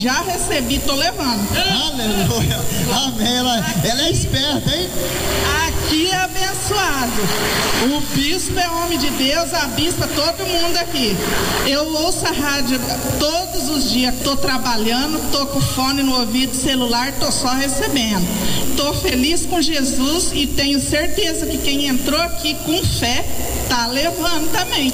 Já recebi, tô levando. Aleluia. Amém. Ela é esperta, hein? Aqui é abençoado. O bispo é homem de Deus, a bispa, todo mundo aqui. Eu ouço a rádio todos os dias. Tô trabalhando, tô com fone no ouvido, celular, tô só recebendo. Tô feliz com Jesus e tenho certeza que quem entrou aqui com fé tá levando também.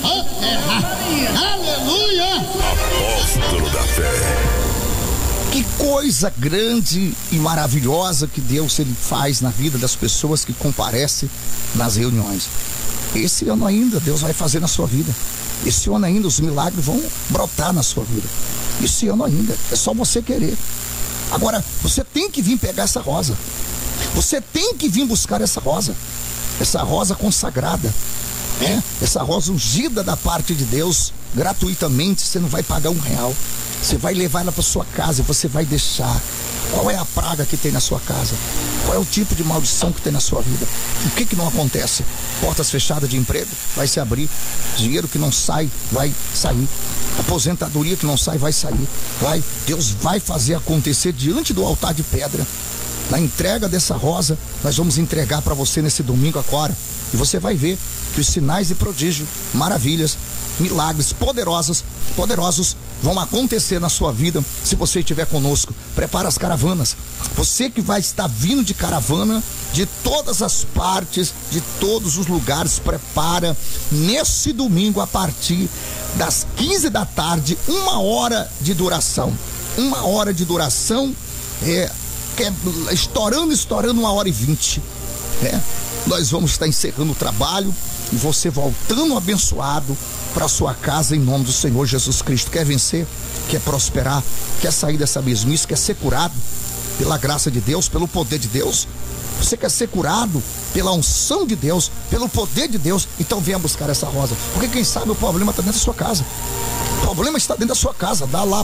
Aleluia. Apóstolo da fé. Que coisa grande e maravilhosa que Deus ele faz na vida das pessoas que comparecem nas reuniões. Esse ano ainda Deus vai fazer na sua vida. Esse ano ainda os milagres vão brotar na sua vida. Esse ano ainda, é só você querer. Agora, você tem que vir pegar essa rosa. Você tem que vir buscar essa rosa consagrada, né? Essa rosa ungida da parte de Deus, gratuitamente, você não vai pagar R$1. Você vai levar ela para sua casa e você vai deixar. Qual é a praga que tem na sua casa? Qual é o tipo de maldição que tem na sua vida? O que não acontece? Portas fechadas de emprego vai se abrir. Dinheiro que não sai vai sair. Aposentadoria que não sai vai sair. Deus vai fazer acontecer diante do altar de pedra. Na entrega dessa rosa, nós vamos entregar para você nesse domingo agora. E você vai ver que os sinais e prodígios, maravilhas, milagres poderosos vão acontecer na sua vida se você estiver conosco. Prepara as caravanas. Você que vai estar vindo de caravana de todas as partes, de todos os lugares, prepara nesse domingo a partir das 15 da tarde, 1 hora de duração. 1 hora de duração, estourando 1h20, né? Nós vamos estar encerrando o trabalho e você voltando abençoado para sua casa em nome do Senhor Jesus Cristo. Quer vencer? Quer prosperar? Quer sair dessa mesmice? Quer ser curado pela graça de Deus, pelo poder de Deus? Você quer ser curado pela unção de Deus, pelo poder de Deus? Então venha buscar essa rosa, porque quem sabe o problema está dentro da sua casa. O problema está dentro da sua casa.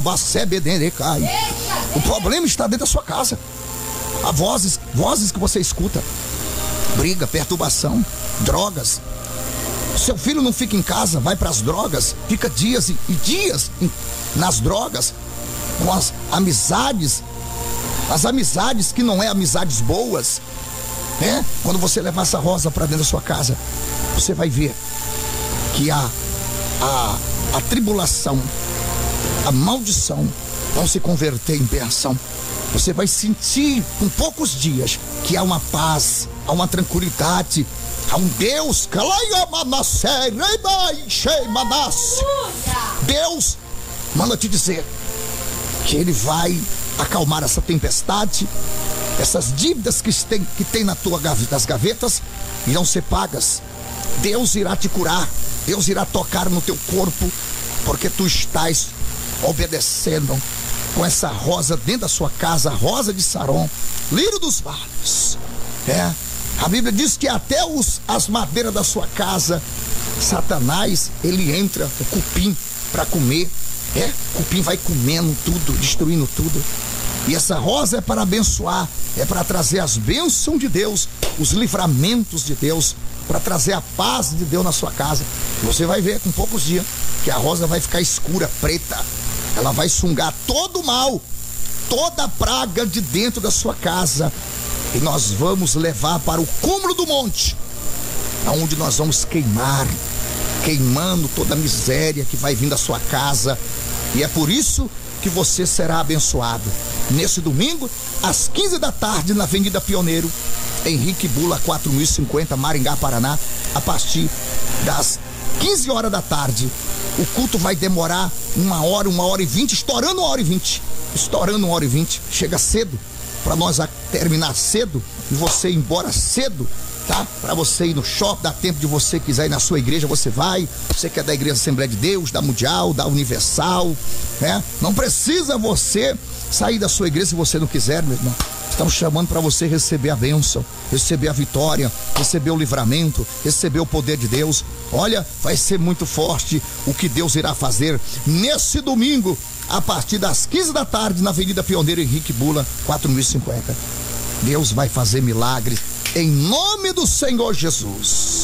O problema está dentro da sua casa. Há vozes que você escuta. Briga, perturbação, drogas. Seu filho não fica em casa, vai para as drogas, fica dias e dias nas drogas, com as amizades que não é amizades boas, né? Quando você levar essa rosa para dentro da sua casa, você vai ver que a tribulação, a maldição vão se converter em bênção. Você vai sentir com poucos dias que há uma paz, há uma tranquilidade, há um Deus. Deus manda te dizer que Ele vai acalmar essa tempestade. Essas dívidas que tem das gavetas irão ser pagas. Deus irá te curar. Deus irá tocar no teu corpo, porque tu estás obedecendo com essa rosa dentro da sua casa, a rosa de Saron, lírio dos vales. A Bíblia diz que até as madeiras da sua casa, Satanás, ele entra, o cupim, para comer. O cupim vai comendo tudo, destruindo tudo. E essa rosa é para abençoar, é para trazer as bênçãos de Deus, os livramentos de Deus, para trazer a paz de Deus na sua casa. Você vai ver com poucos dias que a rosa vai ficar escura, preta. Ela vai sungar todo o mal, toda a praga de dentro da sua casa. E nós vamos levar para o cúmulo do monte, aonde nós vamos queimando toda a miséria que vai vir da sua casa. E é por isso que você será abençoado. Nesse domingo, às 15 da tarde, na Avenida Pioneiro, Henrique Bula 4050, Maringá, Paraná, a partir das 15 horas da tarde. O culto vai demorar 1h20, estourando 1h20. Estourando 1h20. Chega cedo, para nós terminar cedo e você ir embora cedo, tá? Para você ir no shopping, dá tempo de você quiser ir na sua igreja, você vai. Você quer da Igreja Assembleia de Deus, da Mundial, da Universal, né? Não precisa você sair da sua igreja se você não quiser, meu irmão. Estamos chamando para você receber a bênção, receber a vitória, receber o livramento, receber o poder de Deus. Olha, vai ser muito forte o que Deus irá fazer nesse domingo, a partir das 15 da tarde, na Avenida Pioneiro, Henrique Bula 4050. Deus vai fazer milagres em nome do Senhor Jesus.